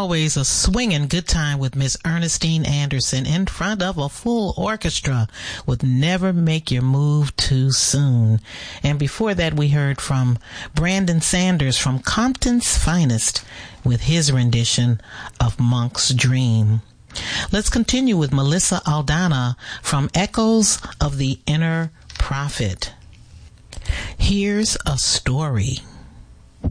always a swinging good time with Miss Ernestine Anderson in front of a full orchestra with Never Make Your Move Too Soon. And before that, we heard from Brandon Sanders from Compton's Finest with his rendition of Monk's Dream. Let's continue with Melissa Aldana from Echoes of the Inner Prophet. Here's a story.